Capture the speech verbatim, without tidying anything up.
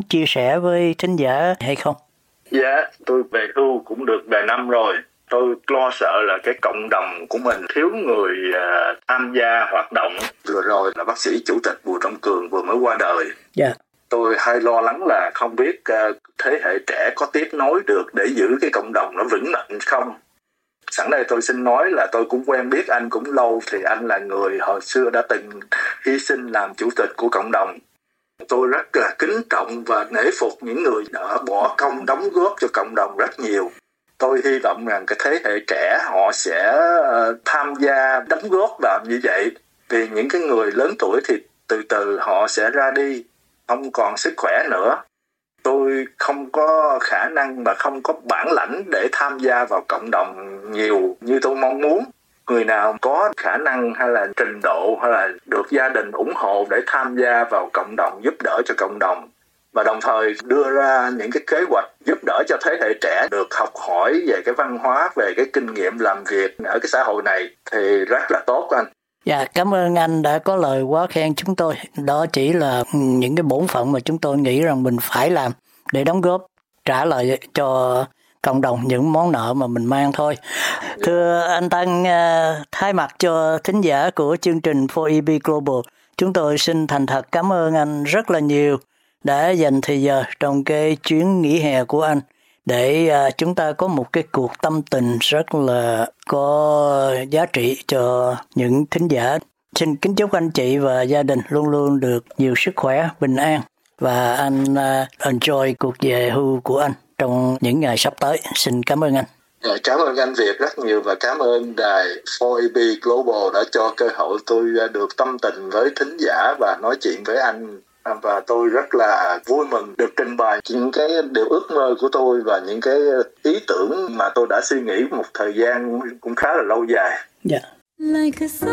chia sẻ với thính giả hay không? Dạ, tôi về hưu cũng được vài năm rồi. Tôi lo sợ là cái cộng đồng của mình thiếu người uh, tham gia hoạt động. Vừa rồi là bác sĩ chủ tịch Bùi Trọng Cường vừa mới qua đời. Dạ. Yeah. Tôi hay lo lắng là không biết uh, thế hệ trẻ có tiếp nối được để giữ cái cộng đồng nó vững mạnh không. Sẵn đây tôi xin nói là tôi cũng quen biết anh cũng lâu, thì anh là người hồi xưa đã từng hy sinh làm chủ tịch của cộng đồng. Tôi rất là kính trọng và nể phục những người đã bỏ công đóng góp cho cộng đồng rất nhiều. Tôi hy vọng rằng cái thế hệ trẻ họ sẽ tham gia đóng góp vào như vậy. Vì những cái người lớn tuổi thì từ từ họ sẽ ra đi, không còn sức khỏe nữa. Tôi không có khả năng và không có bản lãnh để tham gia vào cộng đồng nhiều như tôi mong muốn. Người nào có khả năng hay là trình độ hay là được gia đình ủng hộ để tham gia vào cộng đồng, giúp đỡ cho cộng đồng, và đồng thời đưa ra những cái kế hoạch giúp đỡ cho thế hệ trẻ được học hỏi về cái văn hóa, về cái kinh nghiệm làm việc ở cái xã hội này thì rất là tốt anh. Dạ, cảm ơn anh đã có lời quá khen chúng tôi. Đó chỉ là những cái bổn phận mà chúng tôi nghĩ rằng mình phải làm để đóng góp, trả lại cho cộng đồng những món nợ mà mình mang thôi. Thưa anh Tân, thay mặt cho thính giả của chương trình four E B Global, chúng tôi xin thành thật cảm ơn anh rất là nhiều đã dành thời giờ trong cái chuyến nghỉ hè của anh để chúng ta có một cái cuộc tâm tình rất là có giá trị cho những thính giả. Xin kính chúc anh chị và gia đình luôn luôn được nhiều sức khỏe, bình an, và anh enjoy cuộc về hưu của anh trong những ngày sắp tới. Xin cảm ơn anh. Cảm ơn anh Việt rất nhiều và cảm ơn đài four E B Global đã cho cơ hội tôi được tâm tình với thính giả và nói chuyện với anh. Và tôi rất là vui mừng được trình bày những cái điều ước mơ của tôi và những cái ý tưởng mà tôi đã suy nghĩ một thời gian cũng khá là lâu dài. Yeah.